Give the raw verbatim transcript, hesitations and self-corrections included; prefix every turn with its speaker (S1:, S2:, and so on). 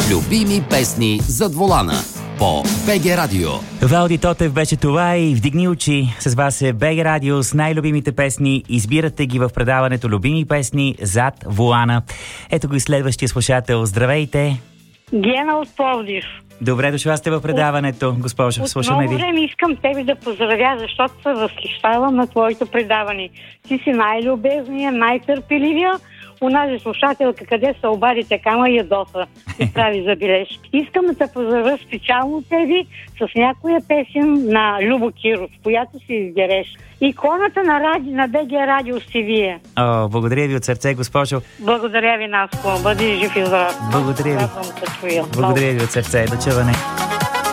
S1: Любими песни зад волана по БГ Радио.
S2: Валди Тотев беше това и вдигни очи. С вас е БГ Радио с най-любимите песни. Избирате ги в предаването Любими песни зад волана. Ето го и следващия слушател. Здравейте!
S3: Гена от Пловдив.
S2: Добре дошла сте в предаването, госпожо. Слушаме ви.
S3: От много време искам тебе да поздравя, защото се възхищавам на твоето предаване. Ти си най-любезния, най-търпеливия. Унази слушателка, къде се обади така, ма ядоса и прави забележки. Искам да те поздравя специално тебе с някоя песен на Любо Киров, която си избереш. Иконата на, ради, на БГ Радио сте вие.
S2: О, благодаря ви от сърце, госпожо.
S3: Благодаря ви, Наско. Бъди жив и здрав.
S2: Благодаря ви. Благодаря ви от сърце. До чуване.